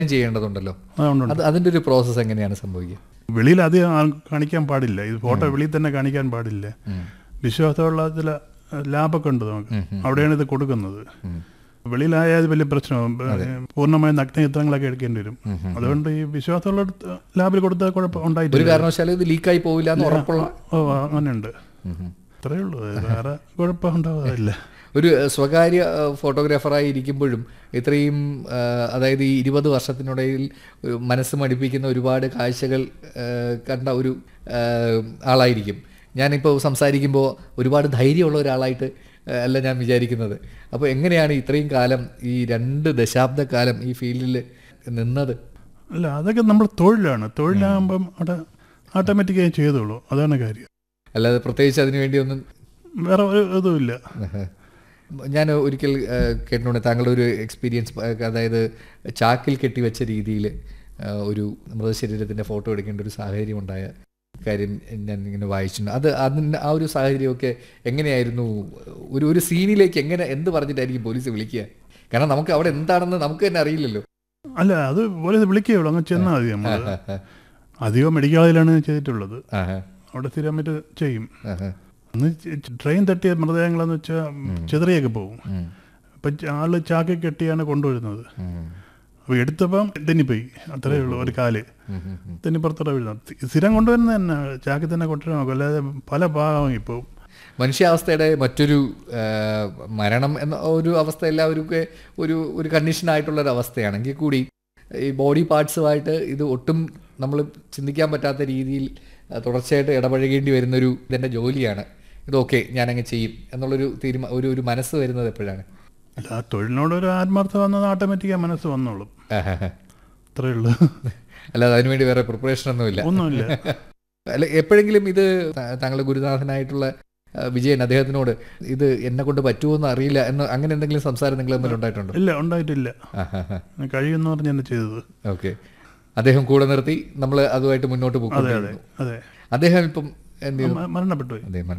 ചെയ്യേണ്ടതുണ്ടല്ലോ. അതുകൊണ്ട് അതിൻ്റെ ഒരു പ്രോസസ്സ് എങ്ങനെയാണ് സംഭവിക്കുക? വെളിയിൽ അധികം കാണിക്കാൻ പാടില്ല, ഇത് ഫോട്ടോ വെളിയിൽ തന്നെ കാണിക്കാൻ പാടില്ല. വിശ്വാസമുള്ള ചില ലാബൊക്കെ ഉണ്ട് നമുക്ക്, അവിടെയാണ് ഇത് കൊടുക്കുന്നത്. വെളിയിലായാൽ വലിയ പ്രശ്നവും, പൂർണ്ണമായ നഗ്നചിത്രങ്ങളൊക്കെ എടുക്കേണ്ടി വരും. അതുകൊണ്ട് ഈ വിശ്വാസമുള്ള ലാബിൽ കൊടുത്താൽ കുഴപ്പം ഉണ്ടായിട്ടില്ല. ഒരു കാരണവശാലും ഇത് ലീക്കായി പോവില്ല എന്ന് ഉറപ്പുള്ള. അങ്ങനെയുണ്ട്, അത്രയേ ഉള്ളൂ, വേറെ കുഴപ്പം ഉണ്ടാവാറില്ല. ഒരു സ്വകാര്യ ഫോട്ടോഗ്രാഫറായി ഇരിക്കുമ്പോഴും ഇത്രയും അതായത് ഈ 20 വർഷത്തിനിടയിൽ മനസ്സ് മടിപ്പിക്കുന്ന ഒരുപാട് കാഴ്ചകൾ കണ്ട ഒരു ആളായിരിക്കും. ഞാനിപ്പോൾ സംസാരിക്കുമ്പോൾ ഒരുപാട് ധൈര്യമുള്ള ഒരാളായിട്ട് അല്ല ഞാൻ വിചാരിക്കുന്നത്. അപ്പോൾ എങ്ങനെയാണ് ഇത്രയും കാലം, ഈ 2 ദശാബ്ദക്കാലം ഈ ഫീൽഡിൽ നിന്നത്? അല്ല, അതൊക്കെ നമ്മൾ തൊഴിലാകുമ്പം അവിടെ ഓട്ടോമാറ്റിക്കായി ചെയ്തോളൂ, അതാണ് കാര്യം. അല്ലാതെ പ്രത്യേകിച്ച് അതിനു വേണ്ടി ഒന്നും വേറെ ഒരു ഇതുമില്ല. ഞാൻ ഒരിക്കൽ കേട്ടിട്ടുണ്ട് താങ്കളുടെ ഒരു എക്സ്പീരിയൻസ്, അതായത് ചാക്കിൽ കെട്ടിവെച്ച രീതിയിൽ ഒരു മൃതശരീരത്തിൻ്റെ ഫോട്ടോ എടുക്കേണ്ട ഒരു സാഹചര്യം ഉണ്ടായ കാര്യം ഞാൻ ഇങ്ങനെ വായിച്ചിട്ടുണ്ട്. അതിന് ആ ഒരു സാഹചര്യമൊക്കെ എങ്ങനെയായിരുന്നു? ഒരു സീനിലേക്ക് എന്ത് പറഞ്ഞിട്ടായിരിക്കും പോലീസ് വിളിക്കുക? കാരണം നമുക്ക് അവിടെ എന്താണെന്ന് നമുക്ക് തന്നെ അറിയില്ലല്ലോ. അല്ല, അത് പോലീസ് വിളിക്കുകയുള്ളൂ, അങ്ങ് ചെന്നാൽ മതി. നമ്മൾ അധികം മെഡിക്കൽ കോളേജിലാണ് ചെയ്തിട്ടുള്ളത്, അവിടെ സ്ഥിരമായിട്ട് ചെയ്യും. അന്ന് ട്രെയിൻ തട്ടിയ മൃതദേഹങ്ങളെന്ന് വെച്ചാൽ ചെതറിയൊക്കെ പോകും. അപ്പം ആള് ചാക്കി കെട്ടിയാണ് കൊണ്ടുവരുന്നത്. അപ്പോൾ എടുത്തപ്പം തെന്നിപ്പോയി, അത്രയേ ഉള്ളൂ. ഒരു കാല് തെന്നിപ്പുറത്തോടെ വീഴുന്നത്. സ്ഥിരം കൊണ്ടുവരുന്നത് തന്നെ ചാക്കി തന്നെ കൊണ്ടുവരാൻ നോക്കും, അല്ലാതെ പല ഭാഗം ഇപ്പോൾ മനുഷ്യാവസ്ഥയുടെ മറ്റൊരു മരണം എന്ന ഒരു അവസ്ഥ എല്ലാവർക്കും ഒരു കണ്ടീഷനായിട്ടുള്ളൊരു അവസ്ഥയാണെങ്കിൽ കൂടി ഈ ബോഡി പാർട്സുമായിട്ട് ഇത് ഒട്ടും നമ്മൾ ചിന്തിക്കാൻ പറ്റാത്ത രീതിയിൽ തുടർച്ചയായിട്ട് ഇടപഴകേണ്ടി വരുന്നൊരു ഇതെൻ്റെ ജോലിയാണ്, ഇതൊക്കെ ഞാനങ്ങ് ചെയ്യും എന്നുള്ളൊരു ഒരു മനസ്സ് വരുന്നത് എപ്പോഴാണ്? അല്ല, ആ തൊഴിലിനോടൊരു ആത്മാർത്ഥത വന്നത് ഓട്ടോമാറ്റിക്കാണ് മനസ്സ് വന്നോളും, അത്രയേ ഉള്ളൂ. അല്ലാതെ അതിനുവേണ്ടി വേറെ പ്രിപ്പറേഷനൊന്നുമില്ല. അല്ല, എപ്പോഴെങ്കിലും ഇത് താങ്കളുടെ ഗുരുനാഥനായിട്ടുള്ള വിജയൻ, അദ്ദേഹത്തിനോട് ഇത് എന്നെ കൊണ്ട് പറ്റുമോന്ന് അറിയില്ല എന്ന് അങ്ങനെ എന്തെങ്കിലും സംസാരം നിങ്ങൾ തമ്മിൽ ഉണ്ടായിട്ടുണ്ടോ? ഇല്ല, ഉണ്ടായിട്ടില്ല. കഴിയുമെന്ന് പറഞ്ഞ് എന്നെ ചെയ്തത്. ഓക്കെ, അദ്ദേഹം കൂടെ നിർത്തി നമ്മൾ അതുമായിട്ട് മുന്നോട്ട് പോകുന്നു. അദ്ദേഹം ഇപ്പം മരണപ്പെട്ടു.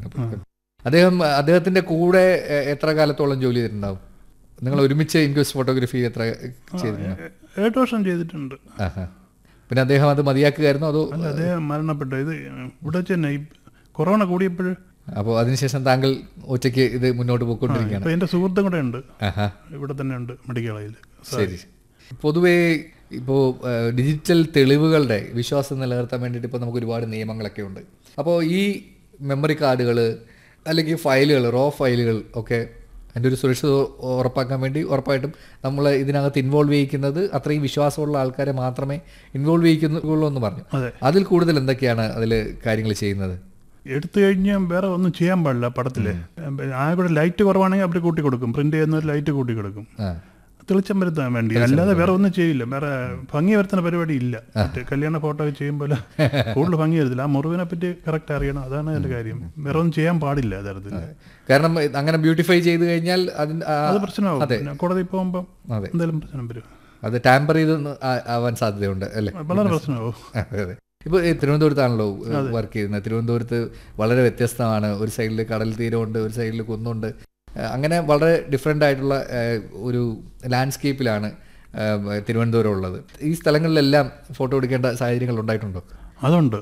അദ്ദേഹത്തിന്റെ കൂടെ എത്ര കാലത്തോളം ജോലി ചെയ്തിട്ടുണ്ടാവും? നിങ്ങൾ ഒരുമിച്ച് ഇൻക്വസ്റ്റ് ഫോട്ടോഗ്രാഫി എത്ര ചെയ്തിരുന്നു? 8 വർഷം ചെയ്തിട്ടുണ്ട്. പിന്നെ അദ്ദേഹം അത് മതിയാക്കുകയായിരുന്നു അതോ? അല്ല, അദ്ദേഹം മരണപ്പെട്ടു. ഇത് ഇവിടെ തന്നെ ഈ കൊറോണ കൂടിയപ്പോൾ. അപ്പോൾ അതിനുശേഷം താങ്കൾ ഒറ്റയ്ക്ക് ഇത് മുന്നോട്ട് പോയിക്കൊണ്ടിരിക്കുകയാണ്. എൻ്റെ സുഹൃത്തും കൂടെ ഉണ്ട്, ഇവിടെ തന്നെ ഉണ്ട് മെഡിക്കൽ കോളേജിൽ. ശരി. പൊതുവേ ഇപ്പോൾ ഡിജിറ്റൽ തെളിവുകളുടെ വിശ്വാസം നിലനിർത്താൻ വേണ്ടിയിട്ട് ഇപ്പോൾ നമുക്ക് ഒരുപാട് നിയമങ്ങളൊക്കെ ഉണ്ട്. അപ്പോൾ ഈ മെമ്മറി കാർഡുകൾ അല്ലെങ്കിൽ ഫയലുകൾ, റോ ഫയലുകൾ ഒക്കെ അതിൻ്റെ ഒരു സുരക്ഷ ഉറപ്പാക്കാൻ വേണ്ടി ഉറപ്പായിട്ടും നമ്മൾ ഇതിനകത്ത് ഇൻവോൾവ് ചെയ്യിക്കുന്നത് അത്രയും വിശ്വാസമുള്ള ആൾക്കാരെ മാത്രമേ ഇൻവോൾവ് ചെയ്യിക്കുന്നുള്ളൂ എന്ന് പറഞ്ഞു. അതിൽ കൂടുതൽ എന്തൊക്കെയാണ് അതിൽ കാര്യങ്ങൾ ചെയ്യുന്നത്? എടുത്തു കഴിഞ്ഞാൽ വേറെ ഒന്നും ചെയ്യാൻ പാടില്ല. പടത്തിൽ ആകെ ലൈറ്റ് കുറവാണെങ്കിൽ അവർ കൂട്ടി കൊടുക്കും, പ്രിന്റ് ചെയ്യുന്ന ലൈറ്റ് കൂട്ടി കൊടുക്കും, തെളിച്ചം വരുത്താൻ വേണ്ടി. അല്ലാതെ വേറെ ഒന്നും ചെയ്യില്ല, വേറെ ഭംഗി വരുത്തുന്ന പരിപാടി ഇല്ല. കല്യാണ ഫോട്ടോ ചെയ്യുമ്പോൾ കൂടുതൽ ഭംഗി വരത്തില്ല. ആ മുറിവിനെ പറ്റി കറക്റ്റ് അറിയണം, അതാണ് അതിന്റെ കാര്യം. വേറെ ഒന്നും ചെയ്യാൻ പാടില്ല തരത്തിൽ. കാരണം അങ്ങനെ ബ്യൂട്ടിഫൈ ചെയ്ത് കഴിഞ്ഞാൽ അത് പ്രശ്നമാകും. കോടതി പോകുമ്പോൾ എന്തെങ്കിലും പ്രശ്നം വരും, അത് ടാമ്പർ ചെയ്ത് ആവാൻ സാധ്യതയുണ്ട് അല്ലേ? വളരെ പ്രശ്നമാവും. അതെ. ഇപ്പോൾ തിരുവനന്തപുരത്താണല്ലോ വർക്ക് ചെയ്യുന്നത്. തിരുവനന്തപുരത്ത് വളരെ വ്യത്യസ്തമാണ്. ഒരു സൈഡിൽ കടൽ തീരമുണ്ട്, ഒരു സൈഡിൽ കുന്നുണ്ട്. അങ്ങനെ വളരെ ഡിഫറെൻ്റ് ആയിട്ടുള്ള ഒരു ലാൻഡ്സ്കേപ്പിലാണ് തിരുവനന്തപുരം ഉള്ളത്. ഈ സ്ഥലങ്ങളിലെല്ലാം ഫോട്ടോ എടുക്കേണ്ട സാഹചര്യങ്ങൾ ഉണ്ടായിട്ടുണ്ടോ? അതുണ്ട്.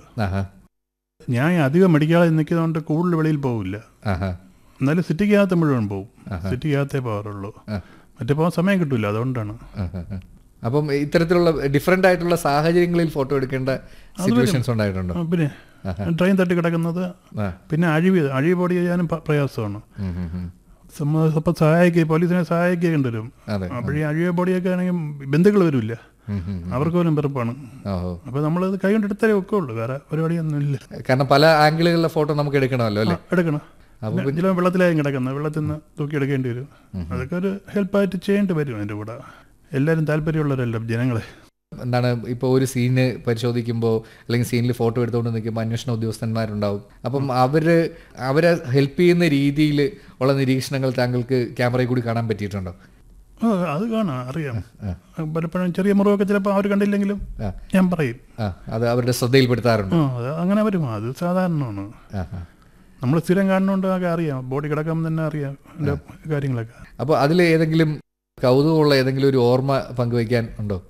ഞാൻ അധികം മെഡിക്കൽ കോളേജിൽ നിൽക്കുന്നതുകൊണ്ട് കൂടുതൽ വെളിയിൽ പോകില്ല. എന്നാലും സിറ്റിക്കകത്ത് മുഴുവൻ പോകും, സിറ്റിക്കകത്തേ പോകാറുള്ളൂ. മറ്റേ പോകാൻ സമയം കിട്ടില്ല, അതുകൊണ്ടാണ്. അപ്പം ഇത്തരത്തിലുള്ള ഡിഫറെൻ്റ് ആയിട്ടുള്ള സാഹചര്യങ്ങളിൽ ഫോട്ടോ എടുക്കേണ്ട സിറ്റുവേഷൻസ് ഉണ്ടായിട്ടുണ്ടോ? പിന്നെ ട്രെയിൻ തട്ടി കിടക്കുന്നത്, പിന്നെ അഴിവ് പൊടി ചെയ്യാനും പ്രയാസമാണ്. അപ്പം പോലീസിനെ സഹായിക്കേണ്ടി വരും. അപ്പോഴീ അഴിവ് പൊടിയൊക്കെ ആണെങ്കിൽ ബന്ധുക്കൾ വരില്ല, അവർക്ക് പോലും വെറുപ്പാണ്. അപ്പോൾ നമ്മളത് കൈ കൊണ്ട് എടുത്താലേ ഒക്കെ ഉള്ളൂ, വേറെ പരിപാടിയൊന്നും ഇല്ല. കാരണം പല ആംഗിളുകളിലെ ഫോട്ടോ നമുക്ക് എടുക്കണമല്ലോ അല്ലേ? എടുക്കണം. ചില വെള്ളത്തിലായും കിടക്കുന്നത്, വെള്ളത്തിൽ നിന്ന് തൂക്കി എടുക്കേണ്ടി വരും. അതൊക്കെ ഒരു ഹെൽപ്പായിട്ട് ചെയ്യേണ്ടി വരും. അതിൻ്റെ കൂടെ എല്ലാവരും താല്പര്യമുള്ളവരല്ല ജനങ്ങളെ. എന്താണ് ഇപ്പോൾ ഒരു സീന് പരിശോധിക്കുമ്പോൾ അല്ലെങ്കിൽ സീനിൽ ഫോട്ടോ എടുത്തുകൊണ്ട് നിൽക്കുമ്പോൾ അന്വേഷണ ഉദ്യോഗസ്ഥന്മാരുണ്ടാവും. അപ്പം അവരെ ഹെൽപ്പ് ചെയ്യുന്ന രീതിയിൽ ഉള്ള നിരീക്ഷണങ്ങൾ താങ്കൾക്ക് ക്യാമറയിൽ കൂടി കാണാൻ പറ്റിയിട്ടുണ്ടോ? അത് കാണാം, അറിയാം. പലപ്പോഴും ചെറിയ മുറിവൊക്കെ ചിലപ്പോൾ അവർ കണ്ടില്ലെങ്കിലും ഞാൻ പറയും, അത് അവരുടെ ശ്രദ്ധയിൽപ്പെടുത്താറുണ്ട്. അങ്ങനെ വരും, അത് സാധാരണമാണ്. നമ്മൾ സ്ഥിരം കാണുന്നതുകൊണ്ട് ഒക്കെ അറിയാം, ബോഡി കിടക്കുമ്പോൾ തന്നെ അറിയാം കാര്യങ്ങളൊക്കെ. അപ്പോൾ അതിൽ ഏതെങ്കിലും കൗതുകമുള്ള ഏതെങ്കിലും ഒരു ഓർമ്മ പങ്കുവയ്ക്കാൻ ഉണ്ടോ?